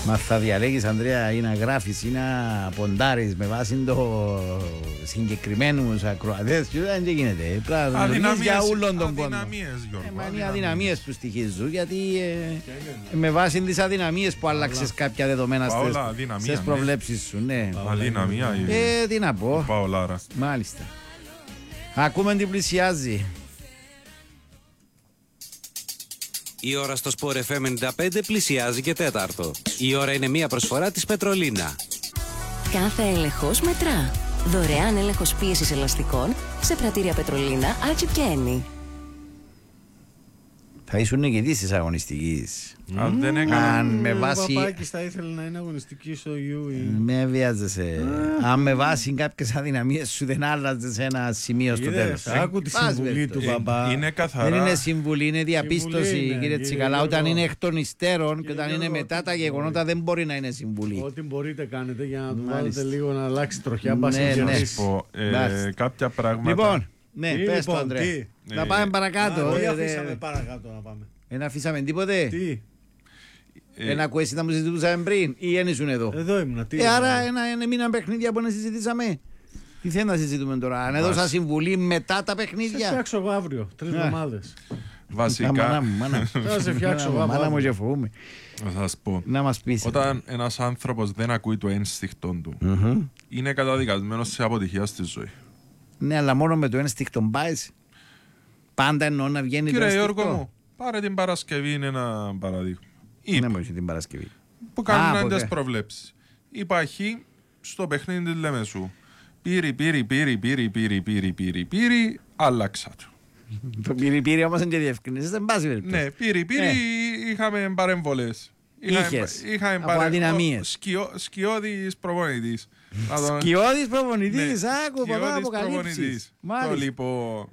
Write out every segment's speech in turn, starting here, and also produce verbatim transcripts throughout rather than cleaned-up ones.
Μα θα διαλέγεις, Ανδρέα, ή να γράφεις ή να ποντάρεις με βάση το συγκεκριμένους ακροατές και δεν γίνεται. Αδυναμίες για όλον τον κόσμο. Αδυναμίες, Γιώργο. Ε, μα είναι οι αδυναμίες που στοιχίζουν, γιατί ε, με βάση τις αδυναμίες που άλλαξες κάποια δεδομένα στις προβλέψεις σου. Ναι. Αδυναμία. Ε, τι να πω. Παολάρα. Μάλιστα. Ακούμε τι πλησιάζει. Η ώρα στο Sport εφ εμ ενενήντα πέντε πλησιάζει και τέταρτο. Η ώρα είναι μία προσφορά της Πετρολίνα. Κάθε έλεγχος μετρά. Δωρεάν έλεγχος πίεσης ελαστικών σε πρατήρια Πετρολίνα, Άλτσιπ και Ένι. Θα ήσουν νικητής της αγωνιστικής. Mm. Αν δεν έκανα. Αν με βάση. Ο Παπάκης θα ήθελε να είναι αγωνιστική στο γιου. Με βιάζεσαι. Mm. Αν με βάση κάποιες αδυναμίες σου δεν άλλαζες ένα σημείο στο τέλος. Άκου τη συμβουλή του Παπά. Είναι καθαρά. Δεν είναι συμβουλή, είναι διαπίστωση, συμβουλή είναι, κύριε Τσικαλά. Όταν είναι εκ των υστέρων και όταν Γιώργο, είναι μετά τα γεγονότα δεν μπορεί να είναι συμβουλή. Ό,τι μπορείτε κάνετε για να του βάλετε λίγο να αλλάξει τροχιά. Ναι, ναι. Ε, κάποια πράγματα. Λοιπόν, ναι, Τι, πες λοιπόν, το, Ανδρέα. τι? Να πάμε παρακάτω. Τι ε, αφήσαμε ε, παρακάτω να πάμε. Δεν αφήσαμε τίποτε. Τι, Ένα ακούες να μου συζητούσαμε πριν ή δεν ήσουν εδώ. εδώ ήμουν. Τι Ε, άρα ήμουνα. ένα, ένα μήνα παιχνίδια που να συζητήσαμε. Τι θέλει να συζητούμε τώρα, αν έδωσα συμβουλή μετά τα Θα σε παιχνίδια. φτιάξω εγώ αύριο, τρεις Ναι. εβδομάδες. Α, μάνα Βασικά, μου, μάνα μου. Θα σε φτιάξω εγώ Μάνα μου αύριο. και φοβούμαι. θα σας πω. Να μας πεις. Όταν ένας άνθρωπος δεν ακούει το ένστικτο του, Μμμ. είναι καταδικασμένος σε αποτυχία στη ζωή. Ναι, αλλά μόνο με το ένστικτο πάεις. Πάντα εννοώ να βγαίνει το Κύριε ένστικτο. Γιώργο μου, πάρε την Παρασκευή, είναι ένα παραδείγμα. Ναι, Είπα, μου την Παρασκευή. που Α, κάνουν ποτέ. τις προβλέψεις. Είπα χ στο παιχνίδι της Λεμεσού. Πήρη, πήρη, πήρη, πήρη, πήρη, πήρη, πήρη, πήρη, άλλαξα του. Το πήρε πήρε όμως είναι και διευκρινήσεις, δεν πάση περιπτώσει. Ναι, πήρη, πήρη, Ε. είχαμε παρεμβολές. Είχες, από αδυναμίες. Σκιώδης προπονητής. Να τον- Σκιώδης προπονητής, Ναι, άκου, παπά, σκιώδης αποκαλύψεις. προπονητής. Το Μάλιστα. λοιπόν.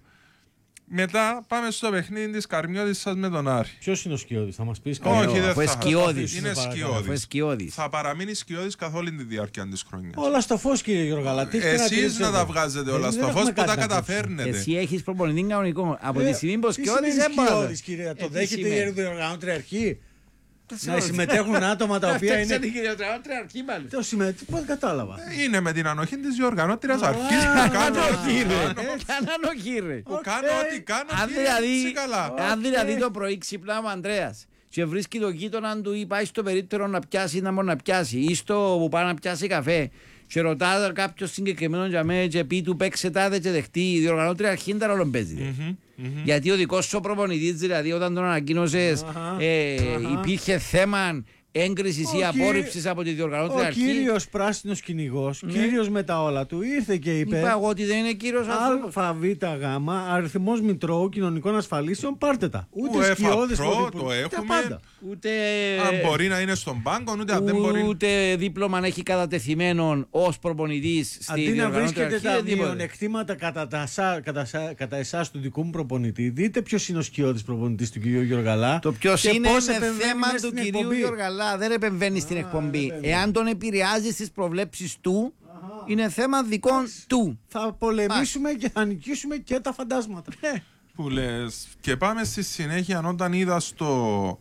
Μετά πάμε στο παιχνίδι της Καρμιώτης σας με τον Άρη. Ποιος είναι ο Σκιώδης, θα μας πεις Όχι, κάτι. δεν αφού θα. είναι σκιώδης. Είναι Παρακαλώ. Αφού είναι σκιώδης. σκιώδης. Θα παραμείνει σκιώδης καθ' όλη τη διάρκεια της χρονιάς. Όλα στο φως, κύριε Γιώργο, αλλά τι έχετε Εσείς κρύψετε να τα εδώ. βγάζετε όλα Εμείς στο δεν φως έχουμε που τα κάτι να κρύψουμε. καταφέρνετε. Εσύ έχεις προπονητή κανονικό. Από Ε, τη στιγμή που ο τι σκιώδης σημαίνει δεν μπορεί. σκιώδης, κύριε, το Ε, τι δέχεται η σημαίνει. διοργανώτρια αρχή. Το Να ξέρω. συμμετέχουν άτομα τα οποία Αυτό είναι. είναι κυριοτρεάτρια αρχή μάλιστα. Το συμμετέχουν, πώς κατάλαβα. Είναι με την ανοχή της διοργανώτριας Α, αρχής α, που κάνω α, ό,τι α, κάνω. Κάναν όχι ρε. Που κάνω ό,τι κάνω Αν και δηλαδή, έτσι καλά. αν δηλαδή το πρωί ξυπνά ο Ανδρέας και βρίσκει το γείτονα του ή πάει στο περίπτερο να πιάσει να μπορεί να πιάσει ή στο που πάει να πιάσει καφέ και ρωτά κάποιος συγκεκριμένο για μένα και πει του παίξε τάδε και δεχτεί, η διοργανώτρια αρχή τα ρόλο παίζει. Γιατί ο δικός σου προπονητής δηλαδή όταν τον ανακοίνωσες Αχα, ε, αχα. υπήρχε θέμα έγκρισης ή Ο κύρι- απόρριψης από τη διοργανώτρια Ο αρχή. κύριος πράσινος κυνηγός, κύριος με τα όλα του, ήρθε και είπε. Είπα εγώ ότι δεν είναι κύριος άνθρωπος. ΑΒΓ, αριθμός Μητρώου Κοινωνικών Ασφαλίσεων, πάρτε τα. Ούτε UEFA σκιώδες Pro, πρωθυπουργοί, το τα έχουμε. πάντα. Ούτε, Αν μπορεί να είναι στον πάγκο, ούτε αν δεν μπορεί. ούτε δίπλωμα να έχει κατατεθειμένο ως προπονητής στη Αντί να διοργανώτρια βρίσκετε αρχή. τα τίποτε. μειονεκτήματα κατά, τα, σα- κατά, σα- κατά εσάς του δικού μου προπονητή, δείτε ποιος είναι ο σκιώδης προπονητής του κυρίου Γιωργαλά. Το ποιο και είναι πώς είναι επεμβαίνει θέμα μέσα του στην κυρίου εκπομπή. Γιωργαλά. Δεν επεμβαίνει στην εκπομπή. επεμβαίνει. Εάν τον επηρεάζει στις προβλέψεις του, είναι θέμα δικών του. Θα πολεμήσουμε και θα νικήσουμε και τα φαντάσματα. Που λες. Και πάμε στη συνέχεια όταν είδα στο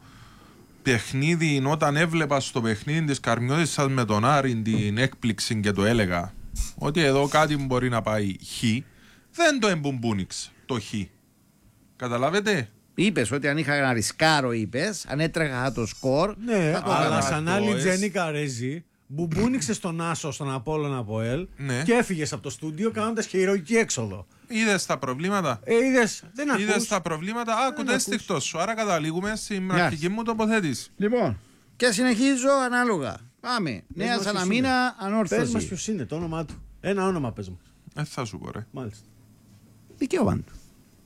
παιχνίδι, όταν έβλεπα στο παιχνίδι της Καρμιώτης σας με τον Άρη την έκπληξη και το έλεγα ότι εδώ κάτι μπορεί να πάει χ, δεν το εμπομπούνιξ το χ. Καταλάβετε. Είπες ότι αν είχα να ρισκάρω, είπες, αν έτρεχα το σκορ. Ναι, θα το αλλά έκανα. σαν το άλλη εσ. Τζένι Καρέζη, μπουμπούνιξε στον Άσο, στον Απόλλωνα από ελ Ναι. και έφυγες από το στούντιο κάνοντας και ηρωική έξοδο. Είδες τα προβλήματα. Ε, είδες, δεν ακούς. Είδες τα προβλήματα. Άκου Δεν το ακούς. αίσθηκτο σου. Άρα καταλήγουμε στην Μάλιστα. αρχική μου τοποθέτηση. Λοιπόν, και συνεχίζω ανάλογα. Πάμε. Νέα μας ποιος Σαλαμίνα, Πες μας ανόρθωση. ποιος είναι το όνομά του. Ένα όνομα πες μου. Δεν θα σου πω ρε. Μάλιστα. Δικαίωμα του.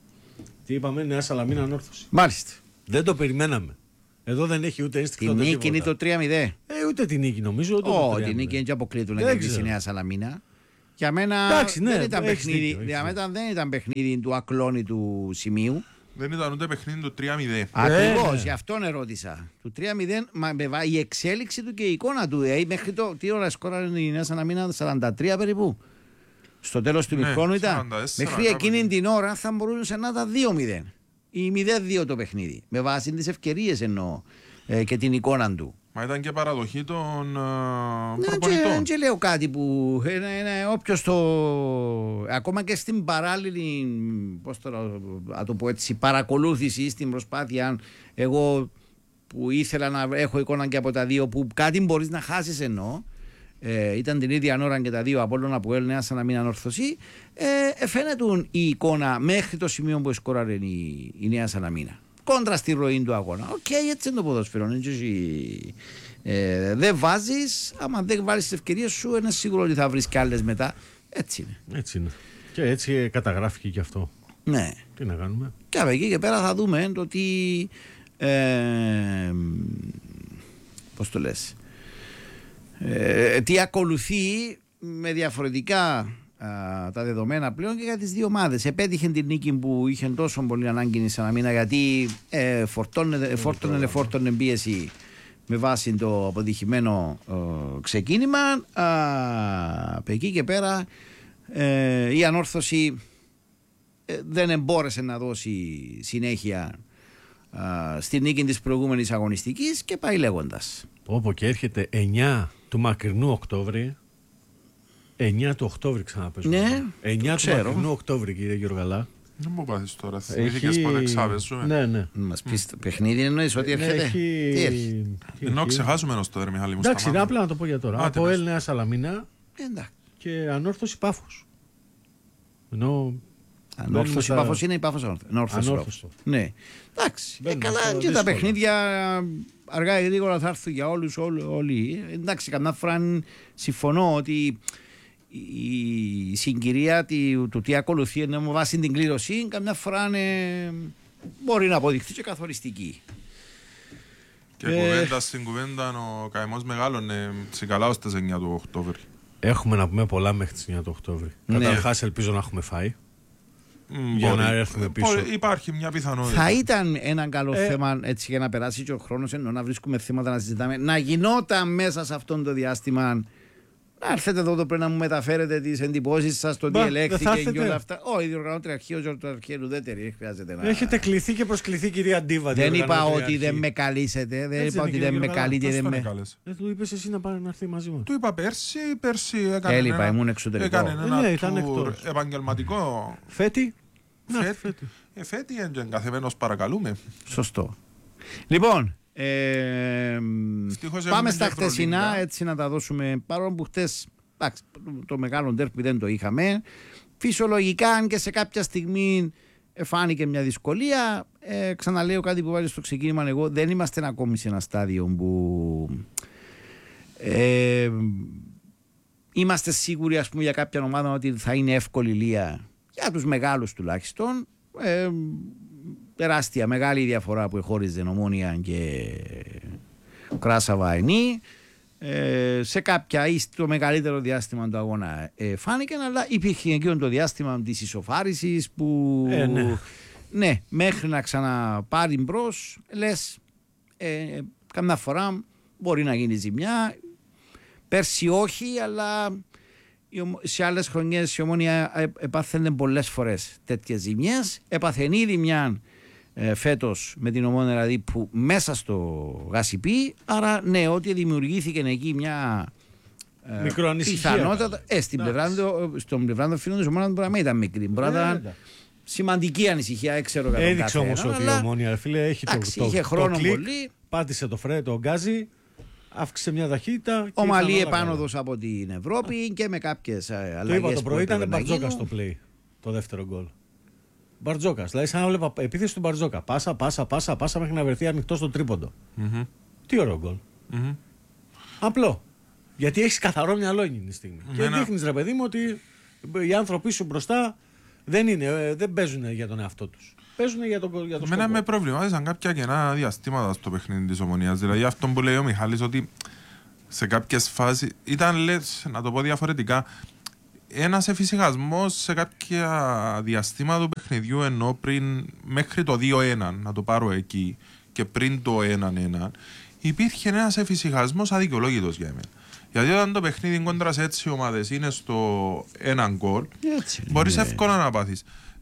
Τι είπαμε, Νέα Σαλαμίνα ανόρθωση. Μάλιστα. Δεν το περιμέναμε. Εδώ δεν έχει ούτε ένστικτο. Την ούτε νίκη είναι τίποτα. το τρία μηδέν. Ε, ούτε την νίκη νομίζω. Ούτε το Όχι, τρία την νίκη μηδέν. δεν αποκλείται να Δεν κερδίσει η ξέρω. Νέα Σαλαμίνα. Για μένα Εντάξει, ναι, δεν, ήταν έχεις παιχνίδι, δίκιο, έχεις για μένα δεν ήταν παιχνίδι του ακλόνητου σημείου. Δεν ήταν ούτε παιχνίδι του τρία μηδέν. Ακριβώς, ναι. γι' αυτόν ερώτησα. Του τρία μηδέν, μα με βά- η εξέλιξη του και η εικόνα του. Ε, μέχρι το, τι ώρα σκόραρε η Νέα Σαλαμίνα, σαράντα τρία περίπου. Στο τέλος του Ναι, μηχρόνου ήταν. σαράντα τέσσερα Μέχρι κάπου εκείνη εκεί. την ώρα θα μπορούσε να ήταν δύο μηδέν ή μηδέν δύο το παιχνίδι. Με βάση τις ευκαιρίες εννοώ ε, και την εικόνα του. Μα ήταν και παραδοχή των uh, ναι, προπονητών. Και λέω κάτι που είναι, είναι όποιος το... Ακόμα και στην παράλληλη, πώς το, να το πω έτσι, παρακολούθηση στην προσπάθεια, εγώ που ήθελα να έχω εικόνα και από τα δύο, που κάτι μπορείς να χάσεις εννοώ, ε, ήταν την ίδια ώρα και τα δύο Απόλλωνα που έλνεα σαν να μην ανορθωσεί, ε, φαίνεται η εικόνα μέχρι το σημείο που σκόραρε η, η Νέα Σαλαμίνα. Κόντρα στη ροή του αγώνα. Οκ, okay, έτσι είναι το ποδόσφαιρο. Ε, δεν βάζεις, άμα δεν βάλεις τις ευκαιρίες σου, είναι σίγουρο ότι θα βρεις κι άλλες μετά. Έτσι είναι. Έτσι είναι. Και έτσι καταγράφηκε και αυτό. Ναι. Τι να κάνουμε. Και από εκεί και πέρα θα δούμε το τι. Ε, πώς το λες. Ε, τι ακολουθεί με διαφορετικά α, τα δεδομένα πλέον και για τις δύο ομάδες. Επέτυχε την νίκη που είχε τόσο πολύ ανάγκη η Σαλαμίνα, γιατί ε, φορτώνε, φόρτωνε, φόρτωνε πίεση με βάση το αποτυχημένο ε, ξεκίνημα. Από εκεί και πέρα ε, η ανόρθωση ε, δεν εμπόρεσε να δώσει συνέχεια ε, στη νίκη της προηγούμενης αγωνιστικής και πάει λέγοντας. Όπου και έρχεται εννιά του μακρινού Οκτώβρη. εννιά του Οκτώβρη ξαναπέζουμε. Ναι, εννιά του ξέρω. μακρινού Οκτώβρη, κύριε Γιωργαλά. Δεν μου πάθεις τώρα. Θυμήθηκες πότε ξάβεσουμε. Ναι, ναι. Μας πεις το παιχνίδι εννοείς ότι έρχεται. Έχει... Τι έρχεται. Ενώ ξεχάσουμε ενός τώρα, Μιχάλη μου. Εντάξει, είναι απλά να το πω για τώρα. Από Ελ Νέα Σαλαμίνα Εντάξει. και Ανόρθωση Πάφος. Ενώ... Ανόρθωση τα... Πάφος είναι η Πάφος Ανόρθωση. Ανόρθωση. Ναι. Εντάξει. Ε, καλά, και δύσκολα. τα παιχνίδια αργά ή γρήγορα θα έρθουν για όλους όλοι. όλοι. Εντάξει, καμιά φορά συμφωνώ ότι η συγκυρία του τι ακολουθεί με βάση την κλήρωση καμιά φορά είναι, μπορεί να αποδειχθεί και καθοριστική. Και ε... κουβέντα στην κουβέντα ο καημός μεγάλωνε τσικαλάω στις εννιά του Οκτώβρη. Έχουμε να πούμε πολλά μέχρι τις εννιά του Οκτώβρη. Ναι. Καταρχάς ελπίζω να έχουμε φάει. Mm, για μπορεί. να έρθουμε πίσω. Μπορεί, υπάρχει μια πιθανότητα. Θα ήταν ένα καλό ε... θέμα έτσι για να περάσει και ο χρόνος, ενώ να βρίσκουμε θέματα να συζητάμε, να γινόταν μέσα σε αυτό το διάστημα. Να έρθετε εδώ το πριν να μου μεταφέρετε τις εντυπώσεις σας, το τι ελέγχθηκε και όλα αυτά. Όχι, η διοργανώτρια αρχή, ο Ζωρταρχέλου ουδέτερη, χρειάζεται να. Έχετε κληθεί και προσκληθεί, κυρία Ντίβα. Δεν είπα ότι δεν με καλήσετε, δεν είπα ότι δεν με καλείτε. Δεν με... με του είπες εσύ να πάρει να έρθει μαζί μου. Του είπα πέρσι, πέρσι έκανε. Έλειπα, ένα, ήμουν εξωτερικό. Έκανε ένα ναι, ήταν tour επαγγελματικό. Φέτη. Να, φέτη. Ε, φέτη, εγκαθεμένος παρακαλούμε. Σωστό. Λοιπόν. Ε, πάμε στα χτεσινά, έτσι να τα δώσουμε. Παρόλο που χτες εντάξει, το μεγάλο ντέρπι δεν το είχαμε. Φυσιολογικά, αν και σε κάποια στιγμή φάνηκε μια δυσκολία. Ε, ξαναλέω κάτι που βάλει στο ξεκίνημα. Εγώ δεν είμαστε ακόμη σε ένα στάδιο που ε, είμαστε σίγουροι, ας πούμε, για κάποια ομάδα ότι θα είναι εύκολη λία. Για τους μεγάλους τουλάχιστον. Ε, τεράστια, μεγάλη διαφορά που εχώριζε Ομόνοια και Κράσαβα Ενή. Ε, σε κάποια ή στο μεγαλύτερο διάστημα του αγώνα ε, φάνηκαν, αλλά υπήρχε εκείνο το διάστημα της ισοφάρισης που ε, ναι. ναι, μέχρι να ξαναπάρει μπρος λες ε, καμιά φορά μπορεί να γίνει ζημιά. Πέρσι όχι, αλλά σε άλλες χρονιές η Ομόνοια επάθαινε πολλές φορές τέτοιες ζημιές. Έπαθεν ήδη μια ε, φέτος με την Ομόνοια, δηλαδή που μέσα στο Γασιπί, άρα ναι, ότι δημιουργήθηκε εκεί μια ε, μικροανησυχία πιθανότατα ε, στην πλευρά, στον πλευρά των φίλων της Ομόνοιας μπορεί να μην ήταν μικρή, μπορεί να ήταν σημαντική ανησυχία, έξερα κατά έδειξε όμως ότι αλλά, η Ομόνοια, φίλε, έχει άξι, το, είχε το, χρόνο το κλικ, πολύ. πάτησε το φρέ, το γκάζι, αύξησε μια ταχύτητα. Ομαλή επάνωδος από την Ευρώπη και με κάποιες αλλαγές. Το είπα το πρωί, ήταν Μπαρτζόκα στο play το δεύτερο γκολ. Μπαρτζόκα. Δηλαδή, σαν να βλέπα επίθεση του Μπαρτζόκα. Πάσα, πάσα, πάσα, πάσα μέχρι να βρεθεί ανοιχτό στο τρίποντο. Mm-hmm. Τι ωραίο γκολ. Mm-hmm. Απλό. Γιατί έχει καθαρό μυαλό εκείνη τη στιγμή. Mm-hmm. Και δείχνει, ρε παιδί μου, ότι οι άνθρωποι σου μπροστά δεν, είναι, δεν παίζουν για τον εαυτό του. Παίζουν για τον για το σκοπό. Εμένα με προβλημάτισαν κάποια κενά διαστήματα στο παιχνίδι της Ομονίας. Δηλαδή, αυτό που λέει ο Μιχάλης, ότι σε κάποιες φάσεις ήταν, λες, να το πω διαφορετικά, ένας εφησυχασμός σε κάποια διαστήματα του παιχνιδιού, ενώ πριν μέχρι το δύο ένα, να το πάρω εκεί, και πριν το ένα ένα, υπήρχε ένας εφησυχασμός αδικαιολόγητος για εμένα. Γιατί όταν το παιχνίδι κόντρα σε έτσι ομάδες είναι στο έναν γκολ, μπορείς ναι. εύκολα να πάθεις.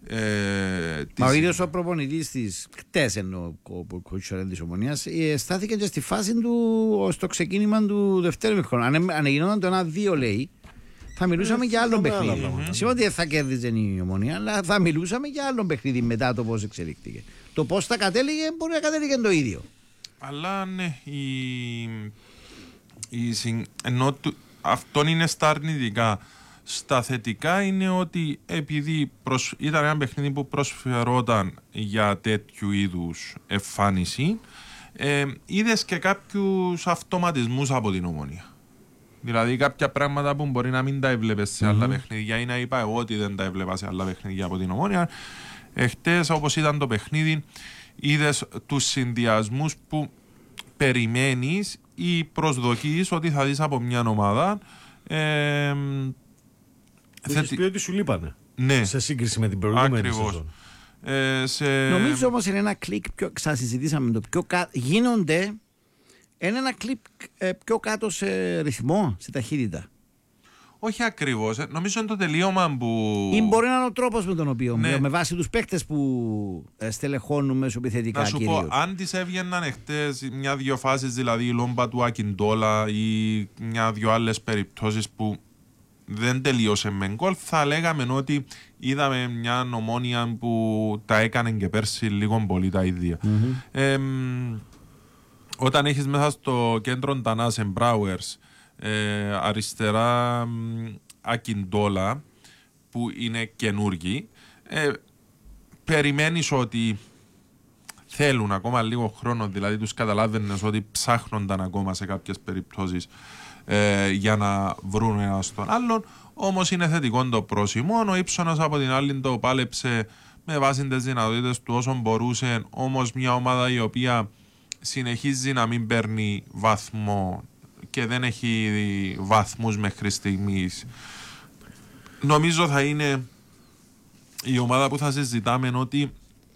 Ε, Μα ο ίδιος ο προπονητής της, χτες εννοώ ο κοτσορέν της Ομονίας, στάθηκε και στη φάση του, στο ξεκίνημα του δευτέρου μηχρόνου. Αν, αν γινόταν το ένα δύο λέει, θα μιλούσαμε για άλλο παιχνίδι. Σημαίνει ότι θα κέρδιζε η Ομονία, αλλά θα μιλούσαμε για άλλο παιχνίδι μετά το πώς εξελίχθηκε. Το πώς θα κατέληγε μπορεί να κατέληγε το ίδιο. Αλλά ναι, η, η, ενώ του, αυτόν είναι στα αρνητικά. Στα θετικά είναι ότι επειδή προσ... ήταν ένα παιχνίδι που προσφερόταν για τέτοιου είδους εμφάνιση, ε, είδες και κάποιους αυτοματισμούς από την Ομονία. Δηλαδή κάποια πράγματα που μπορεί να μην τα έβλεπες σε άλλα mm-hmm. παιχνίδια ή να είπα εγώ ότι δεν τα έβλεπα σε άλλα παιχνίδια από την Ομόνια. Εχτες όπως ήταν το παιχνίδι είδες τους συνδυασμούς που περιμένεις ή προσδοκείς ότι θα δεις από μια ομάδα. Ε, Έχεις πει ότι σου λείπανε. Ναι. Σε σύγκριση με την προηγούμενη σεζόν. Ε, σε... Νομίζω όμως είναι ένα κλικ πιο, ξανασυζητήσαμε το πιο κάτω, γίνονται είναι ένα κλικ ε, πιο κάτω σε ρυθμό, σε ταχύτητα. Όχι ακριβώς, ε, νομίζω είναι το τελείωμα που... Ή μπορεί να είναι ο τρόπος με τον οποίο, ναι. με βάση τους παίκτες που ε, στελεχώνουν μεσοπιθετικά κυρίως. Να σου κυρίως. πω, αν τις έβγαιναν εχθές μια-δυο φάσεις, δηλαδή η λόμπα του Ακιντόλα ή μια-δυο άλλες περιπτώσεις που δεν τελείωσε με γκολ, θα λέγαμε ότι είδαμε μια Ομόνια που τα έκανε και πέρσι λίγο πολύ τα ίδια. Mm-hmm. Ε, όταν έχεις μέσα στο κέντρο Τανάσεν Μπράουερς, ε, αριστερά Ακιντόλα που είναι καινούργοι, ε, περιμένεις ότι θέλουν ακόμα λίγο χρόνο, δηλαδή τους καταλάβαινες ότι ψάχνονταν ακόμα σε κάποιες περιπτώσεις Ε, για να βρουν ένα στον άλλον. Όμως είναι θετικό το πρόσημο. Ο Ήψονας από την άλλη το πάλεψε με βάση τις δυνατότητες του όσο μπορούσε. Όμως μια ομάδα η οποία συνεχίζει να μην παίρνει βαθμό και δεν έχει βαθμούς μέχρι στιγμής, νομίζω θα είναι η ομάδα που θα συζητάμε ότι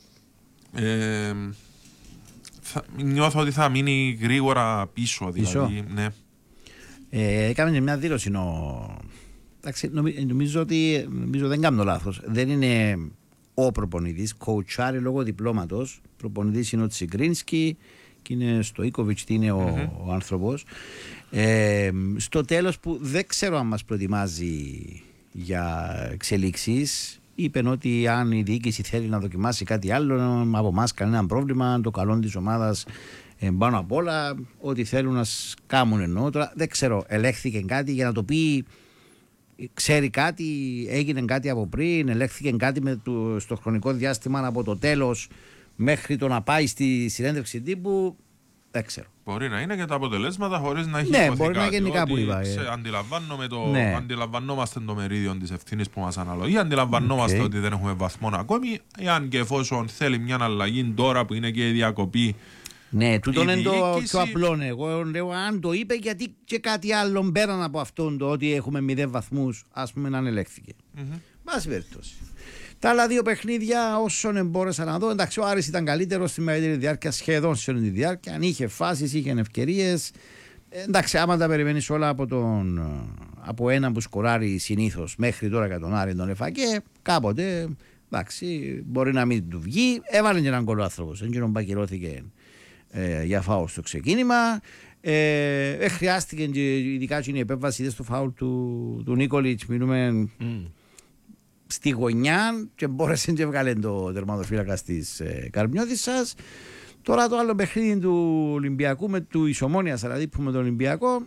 ε, θα, νιώθω ότι θα μείνει γρήγορα πίσω, δηλαδή, πίσω. Ναι. Ε, έκαμε και μια δήλωση ο... Εντάξει, νομίζω ότι νομίζω δεν κάνω λάθος. Δεν είναι ο προπονητής, κοουτσάρει λόγω διπλώματος. Προπονητής είναι ο Τσιγκρίνσκι και είναι στο Ίκοβιτς, τι είναι ο, mm-hmm. ο άνθρωπος. Ε, στο τέλος που δεν ξέρω αν μας προετοιμάζει για εξελίξεις, είπε ότι αν η διοίκηση θέλει να δοκιμάσει κάτι άλλο, από εμάς κανένα πρόβλημα, το καλό της ομάδας πάνω απ' όλα, ό,τι θέλουν να κάνουν εννοώ. Τώρα δεν ξέρω, ελέγχθηκε κάτι για να το πει, ξέρει κάτι, έγινε κάτι από πριν, ελέγχθηκε κάτι με το, στο χρονικό διάστημα από το τέλος μέχρι το να πάει στη συνέντευξη τύπου, δεν ξέρω. Μπορεί να είναι και τα αποτελέσματα χωρίς να έχει ναι, υποθεί μπορεί κάτι. Να γενικά που είπα, σε, αντιλαμβάνομαι το, ναι. Αντιλαμβανόμαστε το μερίδιο της ευθύνης που μας αναλογεί, αντιλαμβανόμαστε okay. ότι δεν έχουμε βαθμό ακόμη, εάν και εφόσον θέλει μια αλλαγή τώρα που είναι και η διακοπή. Ναι, τούτο είναι το πιο απλό. Εγώ λέω, αν το είπε, γιατί και κάτι άλλο πέραν από αυτόν το ότι έχουμε μηδέν βαθμούς, ας πούμε, να ανελέχθηκε. Βάση περιπτώσει. Τα άλλα δύο παιχνίδια, όσον μπόρεσα να δω, εντάξει, ο Άρης ήταν καλύτερο στη μεγαλύτερη διάρκεια, σχεδόν σε όλη τη διάρκεια. Αν είχε φάσεις, είχε ευκαιρίες. Εντάξει, άμα τα περιμένεις όλα από, τον, από έναν που σκοράρει συνήθως μέχρι τώρα για τον Άρη τον Εφακέ, κάποτε εντάξει, μπορεί να μην του βγει. Έβαλε και έναν κολλό άνθρωπος. Δεν μπακυρώθηκε ε, για φάουλ στο ξεκίνημα. Ε, ε, χρειάστηκε και ειδικά και η επέμβαση στο φάουλ του, του Νίκολιτς. Μιλούμε mm. στη γωνιά και μπόρεσε και βγάλε το τερματοφύλακα της ε, Καρμιώτισσας. Τώρα το άλλο παιχνίδι του Ολυμπιακού με του Ισομόνιας, δηλαδή που με τον Ολυμπιακό,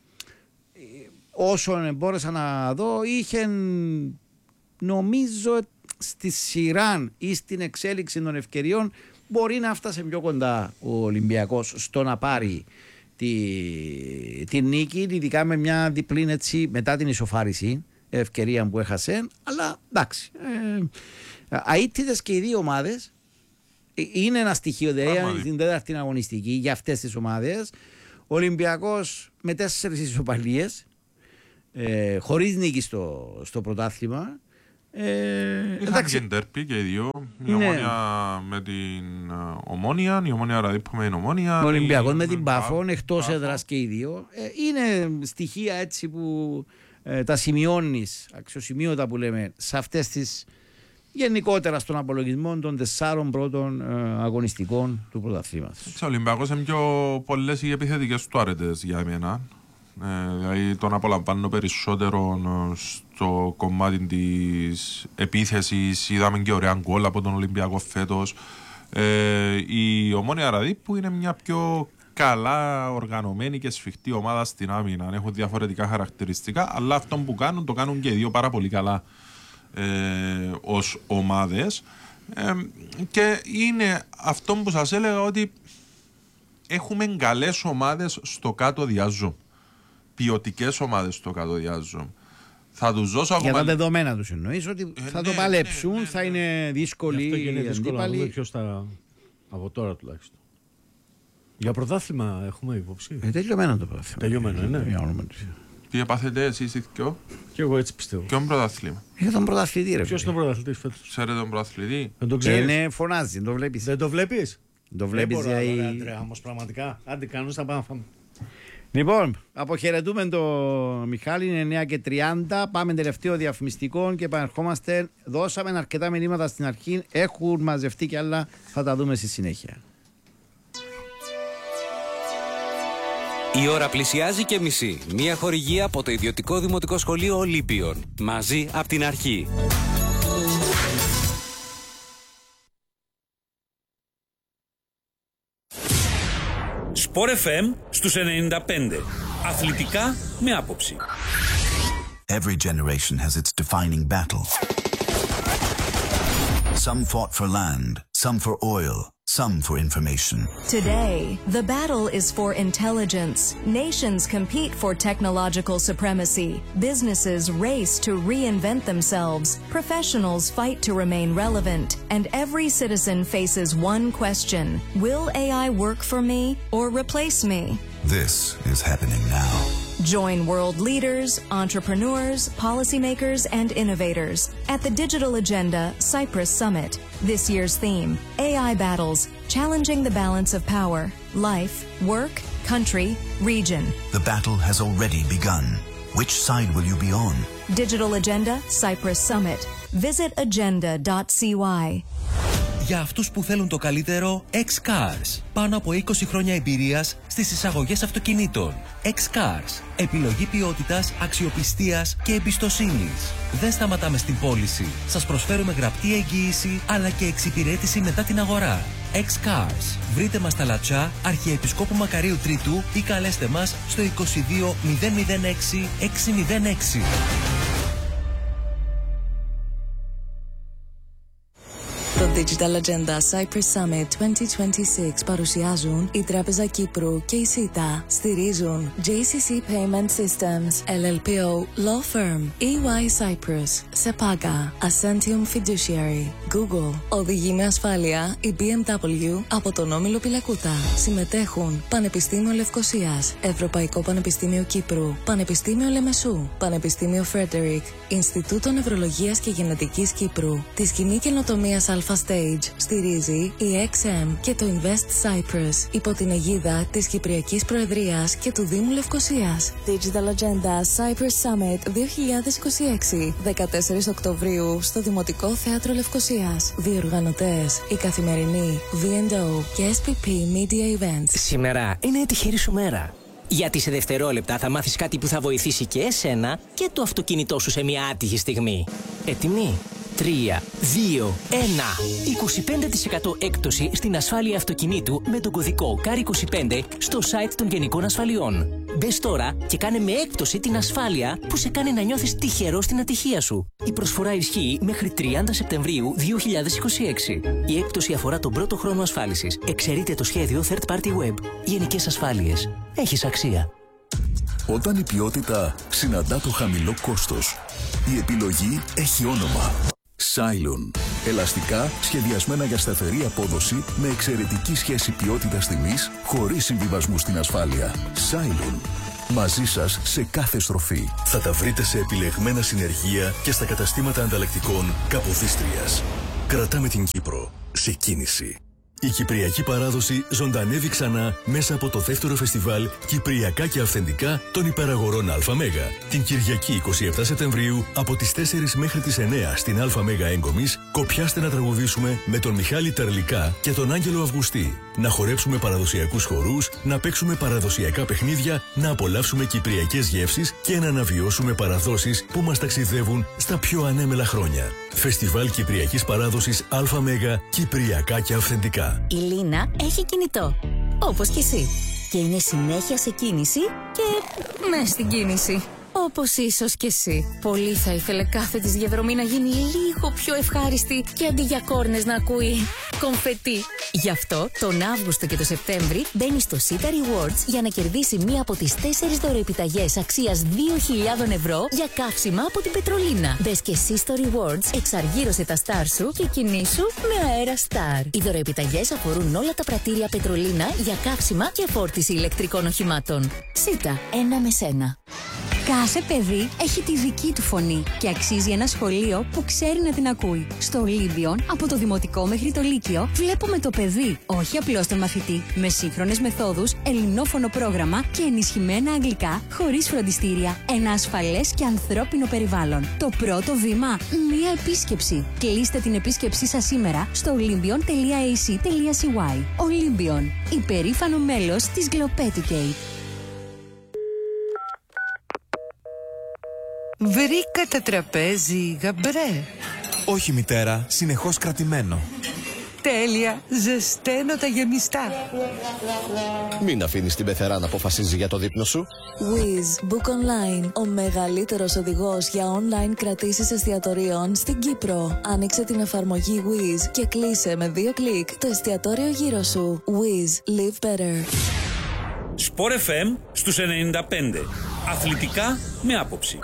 όσο μπόρεσα να δω, είχε νομίζω στη σειρά ή στην εξέλιξη των ευκαιριών μπορεί να φτάσει πιο κοντά ο Ολυμπιακός στο να πάρει τη, τη νίκη, ειδικά με μια διπλή έτσι μετά την ισοφάριση ευκαιρία που έχασε, αλλά εντάξει, ε, αίτητες και οι δύο ομάδες. Είναι ένα στοιχείο δηλαδή στην τέταρτη αγωνιστική για αυτές τις ομάδες. Ο Ολυμπιακός με τέσσερις ισοπαλίες, ε, χωρίς νίκη στο, στο πρωτάθλημα. Ε, Είχαν και ντέρπι και οι δύο. Η ναι. Ομόνια με την Ομόνια, η Ομόνια δηλαδή που με την Ομόνια. Ο Ολυμπιακός με την Πάφων, εκτός έδρας και οι δύο. Ε, είναι στοιχεία έτσι που ε, τα σημειώνεις, αξιοσημείωτα που λέμε, σε αυτές τις γενικότερα στον απολογισμό των τεσσάρων πρώτων ε, αγωνιστικών του πρωταθλήματος. Ο Ολυμπιακός είναι πιο πολλές οι επιθετικές του άρετες για εμένα. Ε, δηλαδή τον απολαμβάνω περισσότερο στο κομμάτι της επίθεσης. Είδαμε και ωραία γκολ από τον Ολυμπιακό φέτος. Ε, η Ομόνοια Ραδίππου είναι μια πιο καλά οργανωμένη και σφιχτή ομάδα στην άμυνα. Έχουν διαφορετικά χαρακτηριστικά, αλλά αυτό που κάνουν το κάνουν και οι δύο πάρα πολύ καλά ε, ως ομάδες. Ε, και είναι αυτό που σας έλεγα, ότι έχουμε καλές ομάδες στο κάτω διάζω. Ποιοτικές ομάδες στο κάτω διάζω. Θα τους δώσω ακόμα... Για τα δεδομένα τους εννοείς ότι ε, θα ναι, το παλέψουν, ναι, ναι, ναι. Θα είναι δύσκολοι οι αντίπαλοι. δύσκολο να δούμε ποιος θα... από τώρα τουλάχιστον. Για πρωτάθλημα έχουμε υπόψη. Ε, τελειωμένο το πρωτάθλημα. Τελειωμένο, ναι. Τι έπαθετε εσείς οι δυο? Και εγώ έτσι πιστεύω. Ποιον πρωτάθλημα? Για τον πρωταθλητή, ρε. Ποιος είναι ο πρωταθλητής φέτος? Ξέρετε τον πρωταθλητή? Δεν τον ξέρεις? Είναι, φωνάζει, δεν το βλέπεις. Δεν το βλέπεις? Το βλέπεις για η... Αντρέα, όμως πραγματικά. Άντε κάνουν στα πάνω φάμε. Λοιπόν, αποχαιρετούμε τον Μιχάλη, είναι εννιά και τριάντα. Πάμε τελευταίο διαφημιστικό και επανερχόμαστε. Δώσαμε αρκετά μηνύματα στην αρχή. Έχουν μαζευτεί κι άλλα, θα τα δούμε στη συνέχεια. Η ώρα πλησιάζει και μισή. Μία χορηγία από το ιδιωτικό δημοτικό σχολείο Ολύμπιον. Μαζί από την αρχή. Sport εφ εμ στους ενενήντα πέντε. Αθλητικά με άποψη. Every generation has its defining battle. Some fought for land, some for oil, some for information. Today, the battle is for intelligence. Nations compete for technological supremacy. Businesses race to reinvent themselves. Professionals fight to remain relevant. And every citizen faces one question. Will A I work for me or replace me? This is happening now. Join world leaders, entrepreneurs, policymakers, and innovators at the Digital Agenda Cyprus Summit. This year's theme, A I battles, challenging the balance of power, life, work, country, region. The battle has already begun. Which side will you be on? Digital Agenda Cyprus Summit. Visit agenda dot c y. Για αυτούς που θέλουν το καλύτερο, X-Cars. Πάνω από είκοσι χρόνια εμπειρίας στις εισαγωγές αυτοκινήτων. X-Cars. Επιλογή ποιότητας, αξιοπιστίας και εμπιστοσύνης. Δεν σταματάμε στην πώληση. Σας προσφέρουμε γραπτή εγγύηση αλλά και εξυπηρέτηση μετά την αγορά. X-Cars. Βρείτε μας στα Λατσά, Αρχιεπισκόπου Μακαρίου Τρίτου ή καλέστε μας στο είκοσι δύο μηδέν μηδέν έξι εξακόσια έξι. Το Digital Agenda Cyprus Summit είκοσι είκοσι έξι παρουσιάζουν η Τράπεζα Κύπρου και η ΣΥΤΑ. Στηρίζουν τζέι σι σι Payment Systems, ελ ελ πι ο Law Firm, ι γουάι Cyprus, Sepaga, Ascentium Fiduciary, Google. Οδηγεί με ασφάλεια η μπι εμ ντάμπλιου από τον Όμιλο Πιλακούτα. Συμμετέχουν Πανεπιστήμιο Λευκωσίας, Ευρωπαϊκό Πανεπιστήμιο Κύπρου, Πανεπιστήμιο Λεμεσού, Πανεπιστήμιο Φρέντερικ, Ινστιτούτο Νευρολογίας και Γενετικής Κύπρου, τη Σκηνή Καινοτομίας Alpha Stage στηρίζει η εξ εμ και το Invest Cyprus υπό την αιγίδα της Κυπριακής Προεδρίας και του Δήμου Λευκωσίας. Digital Agenda Cyprus Summit δύο χιλιάδες είκοσι έξι, δεκατέσσερις Οκτωβρίου στο Δημοτικό Θέατρο Λευκωσίας. Διοργανωτές η Καθημερινή, βι εντ ο και ες πι πι Media Events. Σήμερα είναι η τυχερή σου μέρα. Γιατί σε δευτερόλεπτα θα μάθεις κάτι που θα βοηθήσει και εσένα και το αυτοκίνητό σου σε μια άτυχη στιγμή. Έτοιμοι? τρία, δύο, ένα. είκοσι πέντε τοις εκατό έκπτωση στην ασφάλεια αυτοκινήτου με τον κωδικό κάρ είκοσι πέντε στο site των Γενικών Ασφαλιών. Μπες τώρα και κάνε με έκπτωση την ασφάλεια που σε κάνει να νιώθεις τυχερό στην ατυχία σου. Η προσφορά ισχύει μέχρι τριάντα Σεπτεμβρίου δύο χιλιάδες είκοσι έξι. Η έκπτωση αφορά τον πρώτο χρόνο ασφάλισης. Εξαιρείται το σχέδιο Third Party Web. Γενικές Ασφάλειες. Έχεις αξία. Όταν η ποιότητα συναντά το χαμηλό κόστος, η επιλογή έχει όνομα. Cylon. Ελαστικά σχεδιασμένα για σταθερή απόδοση με εξαιρετική σχέση ποιότητας-τιμής χωρίς συμβιβασμού στην ασφάλεια. Cylon. Μαζί σας σε κάθε στροφή. Θα τα βρείτε σε επιλεγμένα συνεργεία και στα καταστήματα ανταλλακτικών Καποδίστριας. Κρατάμε την Κύπρο σε κίνηση. Η κυπριακή παράδοση ζωντανεύει ξανά μέσα από το δεύτερο φεστιβάλ Κυπριακά και Αυθεντικά των Υπεραγορών ΑΜ. Την Κυριακή εικοστή εβδόμη Σεπτεμβρίου από τις τέσσερις μέχρι τις εννέα στην ΑΜ Έγκομης, κοπιάστε να τραγουδήσουμε με τον Μιχάλη Τερλικά και τον Άγγελο Αυγουστή. Να χορέψουμε παραδοσιακούς χορούς, να παίξουμε παραδοσιακά παιχνίδια, να απολαύσουμε κυπριακές γεύσεις και να αναβιώσουμε παραδόσεις που μας ταξιδεύουν στα πιο ανέμελα χρόνια. Φεστιβάλ Κυπριακής Παράδοσης ΑΜ Κυπριακά και Αυθεντικά. Η Λίνα έχει κινητό, όπως και εσύ. Και είναι συνέχεια σε κίνηση και μες στην κίνηση. Όπως ίσως και εσύ. Πολύ θα ήθελε κάθε της διαδρομή να γίνει λίγο πιο ευχάριστη και αντί για κόρνες να ακούει κομφετί. Γι' αυτό τον Αύγουστο και το Σεπτέμβρη μπαίνει στο Sita Rewards για να κερδίσει μία από τις τέσσερις δωροεπιταγές αξίας δύο χιλιάδες ευρώ για καύσιμα από την Πετρολίνα. Μπες και εσύ στο Rewards, εξαργύρωσε τα Star σου και κινήσου με αέρα Star. Οι δωροεπιταγές αφορούν όλα τα πρατήρια Πετρολίνα για καύσιμα και φόρτιση ηλεκτρικών οχημάτων. Sita, ένα με σένα. Κάθε παιδί έχει τη δική του φωνή και αξίζει ένα σχολείο που ξέρει να την ακούει. Στο Ολύμπιον, από το δημοτικό μέχρι το λύκειο, βλέπουμε το παιδί, όχι απλώς τον μαθητή, με σύγχρονες μεθόδους, ελληνόφωνο πρόγραμμα και ενισχυμένα αγγλικά, χωρίς φροντιστήρια, ένα ασφαλές και ανθρώπινο περιβάλλον. Το πρώτο βήμα, μία επίσκεψη. Κλείστε την επίσκεψή σας σήμερα στο olympion τελεία a c τελεία c y. Olympion, υπερήφανο μέλος της Globeducate. Βρήκατε τραπέζι, γαμπρέ. Όχι μητέρα, συνεχώς κρατημένο. Τέλεια, ζεσταίνω τα γεμιστά. Μην αφήνεις την πεθερά να αποφασίζει για το δείπνο σου. Wiz Book Online, ο μεγαλύτερος οδηγός για online κρατήσεις εστιατορίων στην Κύπρο. Άνοιξε την εφαρμογή Wiz και κλείσε με δύο κλικ το εστιατόριο γύρω σου. Wiz, live better. Sport εφ εμ στους ενενήντα πέντε. Αθλητικά με άποψη.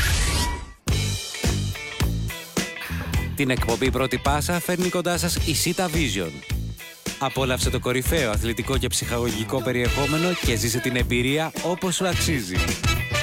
Την εκπομπή Πρώτη Πάσα φέρνει κοντά σας η Sita Vision. Απόλαυσε το κορυφαίο αθλητικό και ψυχαγωγικό περιεχόμενο και ζήσε την εμπειρία όπως σου αξίζει.